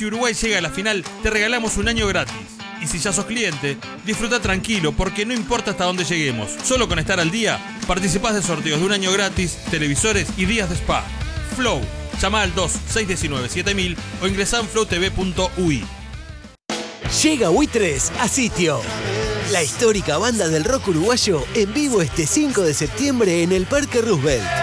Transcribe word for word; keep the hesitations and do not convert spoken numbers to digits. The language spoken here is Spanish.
si Uruguay llega a la final, te regalamos un año gratis. Y si ya sos cliente, disfruta tranquilo porque no importa hasta dónde lleguemos. Solo con estar al día, participás de sorteos de un año gratis, televisores y días de spa. Flow. Llama al dos seis uno nueve siete mil o ingresá en flow t v punto u i. Llega Buitres a Sitio. La histórica banda del rock uruguayo en vivo este cinco de septiembre en el Parque Roosevelt.